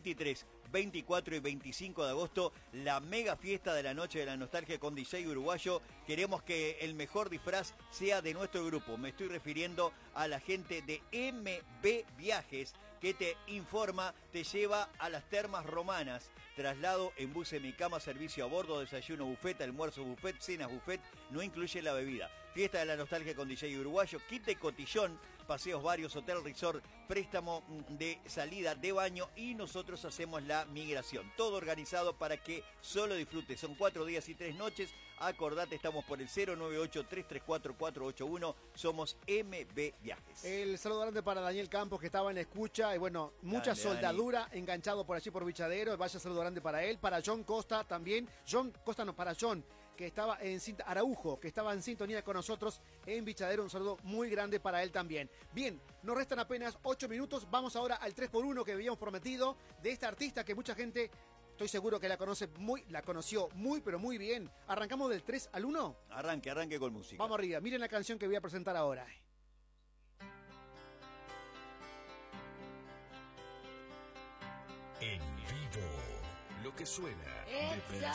23, 24 y 25 de agosto, la mega fiesta de la Noche de la Nostalgia con DJ Uruguayo. Queremos que el mejor disfraz sea de nuestro grupo. Me estoy refiriendo a la gente de MB Viajes, que te informa, te lleva a las Termas Romanas. Traslado en bus semicama, servicio a bordo, desayuno buffet, almuerzo buffet, cenas buffet, no incluye la bebida. Fiesta de la Nostalgia con DJ Uruguayo, kit de cotillón, paseos varios, hotel resort, préstamo de salida de baño y nosotros hacemos la migración. Todo organizado para que solo disfrutes. Son 4 días y 3 noches. Acordate, estamos por el 098-334-481. Somos MB Viajes. El saludo grande para Daniel Campos, que estaba en la escucha. Y bueno, mucha Dale, soldadura, Dani. Enganchado por allí por Vichadero. Vaya saludo grande para él. Para John Costa también. Para John, que estaba en Araujo, que estaba en sintonía con nosotros en Vichadero. Un saludo muy grande para él también. Bien, nos restan apenas 8 minutos. Vamos ahora al 3x1 que habíamos prometido de esta artista que mucha gente, estoy seguro que la conoció muy, pero muy bien. ¿Arrancamos del 3 al 1? Arranque con música. Vamos arriba, miren la canción que voy a presentar ahora. En vivo, lo que suena de